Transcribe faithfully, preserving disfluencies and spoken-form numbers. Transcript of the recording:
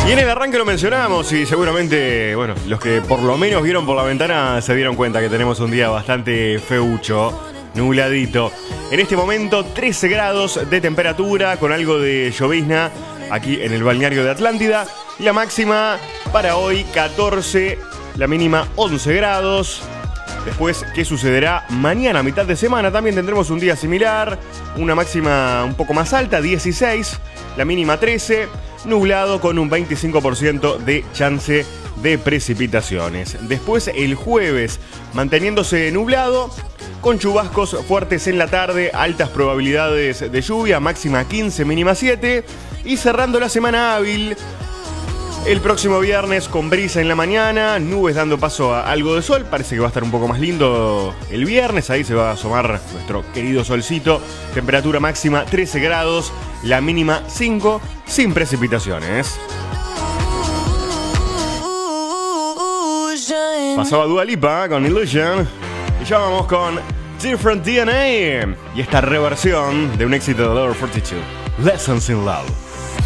Y en el arranque lo mencionamos y seguramente, bueno, los que por lo menos vieron por la ventana se dieron cuenta que tenemos un día bastante feucho, nubladito. En este momento trece grados de temperatura con algo de llovizna aquí en el balneario de Atlántida. Y la máxima para hoy catorce, la mínima once grados. Después, ¿qué sucederá? Mañana, mitad de semana, también tendremos un día similar. Una máxima un poco más alta, dieciséis, la mínima trece. Nublado con un veinticinco por ciento de chance de precipitaciones. Después el jueves manteniéndose nublado con chubascos fuertes en la tarde, altas probabilidades de lluvia, máxima quince, mínima siete. Y cerrando la semana hábil el próximo viernes con brisa en la mañana, nubes dando paso a algo de sol. Parece que va a estar un poco más lindo el viernes. Ahí se va a asomar nuestro querido solcito. Temperatura máxima trece grados, la mínima cinco, sin precipitaciones. Pasaba Dua Lipa con Illusion. Y ya vamos con Different D N A y esta reversión de un éxito de Lover cuarenta y dos, Lessons in Love.